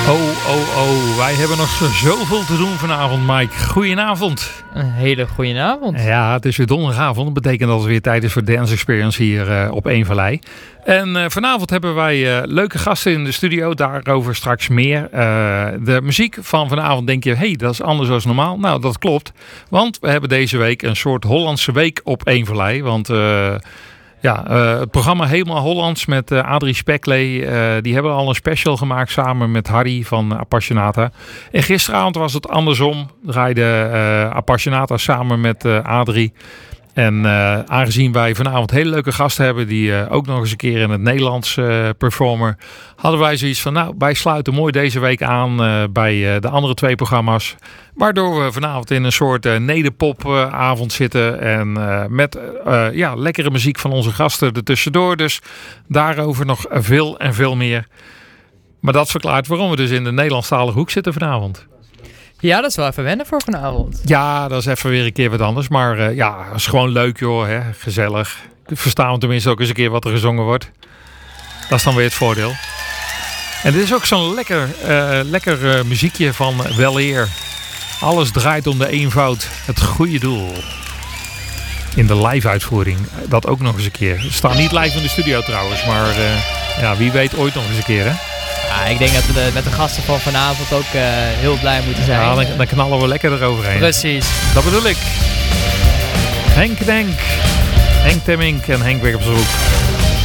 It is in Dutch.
Oh, wij hebben nog zoveel te doen vanavond, Mike. Goedenavond. Een hele goede avond. Ja, het is weer donderdagavond. Dat betekent dat het weer tijd is voor Dance Experience hier op Eén Vallei. En vanavond hebben wij leuke gasten in de studio. Daarover straks meer. De muziek van vanavond denk je, hey, dat is anders dan normaal. Nou, dat klopt. Want we hebben deze week een soort Hollandse week op Eén Vallei. Want... het programma Helemaal Hollands met Adrie Speklee. Die hebben al een special gemaakt samen met Harry van Appassionata. En gisteravond was het andersom. Draaide Appassionata samen met Adrie. En aangezien wij vanavond hele leuke gasten hebben die ook nog eens een keer in het Nederlands performen, hadden wij zoiets van, nou, wij sluiten mooi deze week aan bij de andere twee programma's. Waardoor we vanavond in een soort nederpopavond zitten en met lekkere muziek van onze gasten ertussendoor. Dus daarover nog veel en veel meer. Maar dat verklaart waarom we dus in de Nederlandstalige hoek zitten vanavond. Ja, dat is wel even wennen voor vanavond. Ja, dat is even weer een keer wat anders. Maar het is gewoon leuk, joh. Hè? Gezellig. Verstaan we tenminste ook eens een keer wat er gezongen wordt. Dat is dan weer het voordeel. En dit is ook zo'n lekker muziekje van Weleer. Alles draait om de eenvoud. Het goede doel. In de live uitvoering. Dat ook nog eens een keer. We staan niet live in de studio trouwens. Maar wie weet ooit nog eens een keer, hè? Ja, ik denk dat we met de gasten van vanavond ook heel blij moeten zijn. Ja, dan knallen we lekker eroverheen. Precies. Dat bedoel ik. Henk Denk, Henk Temmink en Henk weer op zijn hoek.